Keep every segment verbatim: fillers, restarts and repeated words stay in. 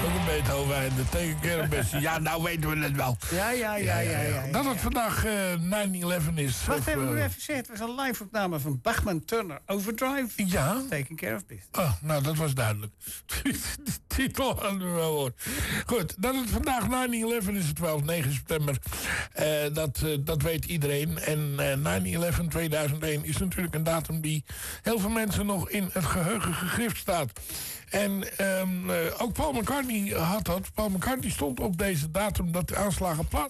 Ook een Beethoven einde. Take care of business. Ja, nou weten we het wel. Ja, ja, ja, ja. ja, ja, ja. Dat het vandaag uh, nine eleven is. Wacht even, uh, even zeggen. Het was een live opname van Bachman Turner Overdrive. Ja. Taking care of business. Oh, nou, dat was duidelijk. De titel hadden we wel hoor. Goed, dat het vandaag nine eleven is, twaalf, negen september. Uh, dat, uh, dat weet iedereen. En uh, nine eleven tweeduizend één is natuurlijk een datum die heel veel mensen nog in het geheugen gegrift staat. En um, uh, ook Paul McCartney had dat. Paul McCartney stond op deze datum dat de aanslagen plaats.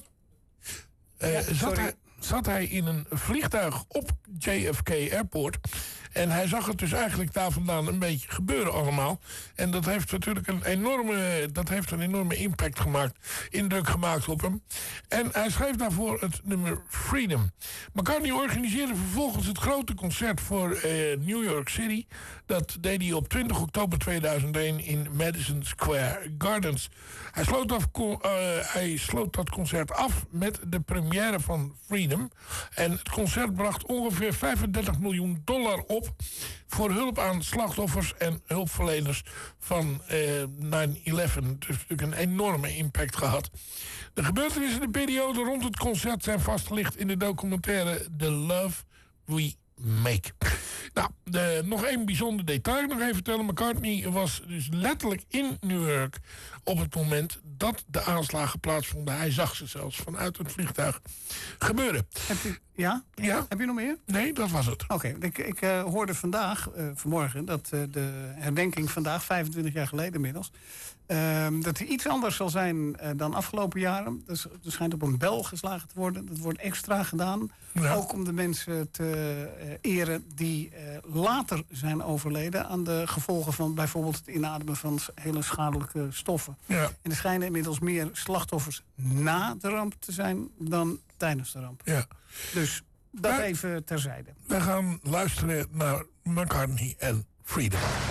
Uh, ja, zat, hij, zat hij in een vliegtuig op J F K Airport. En hij zag het dus eigenlijk daar vandaan een beetje gebeuren allemaal. En dat heeft natuurlijk een enorme, dat heeft een enorme impact gemaakt, indruk gemaakt op hem. En hij schreef daarvoor het nummer Freedom. McCartney organiseerde vervolgens het grote concert voor uh, New York City. Dat deed hij op twintig oktober tweeduizend één in Madison Square Gardens. Hij sloot, af, uh, hij sloot dat concert af met de première van Freedom. En het concert bracht ongeveer vijfendertig miljoen dollar op voor hulp aan slachtoffers en hulpverleners van uh, nine eleven. Het heeft natuurlijk een enorme impact gehad. De gebeurtenissen in de periode rond het concert zijn vastgelegd in de documentaire The Love We Make. Nou, de, nog één bijzonder detail nog even vertellen. McCartney was dus letterlijk in New York op het moment dat de aanslagen plaatsvonden. Hij zag ze zelfs vanuit het vliegtuig gebeuren. Heb je, ja? Ja? Heb je nog meer? Nee, dat was het. Oké, okay, ik, ik uh, hoorde vandaag, uh, vanmorgen, dat uh, de herdenking vandaag, vijfentwintig jaar geleden inmiddels, uh, dat er iets anders zal zijn uh, dan afgelopen jaren. Dus, er schijnt op een bel geslagen te worden. Dat wordt extra gedaan. Ja. Ook om de mensen te uh, eren die uh, later zijn overleden aan de gevolgen van bijvoorbeeld het inademen van hele schadelijke stoffen. Ja. En er schijnen inmiddels meer slachtoffers na de ramp te zijn dan tijdens de ramp. Ja. Dus dat maar, even terzijde. We gaan luisteren naar McCartney en Freedom.